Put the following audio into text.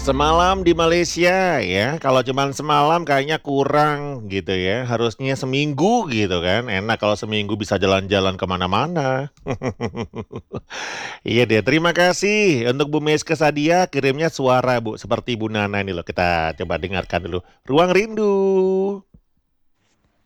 Semalam di Malaysia ya, kalau cuman semalam kayaknya kurang gitu ya, harusnya seminggu gitu kan, enak kalau seminggu bisa jalan-jalan kemana mana. Iya deh, terima kasih untuk Bu Meska Sadia kirimnya suara Bu, seperti Bu Nana ini loh, kita coba dengarkan dulu. Ruang Rindu.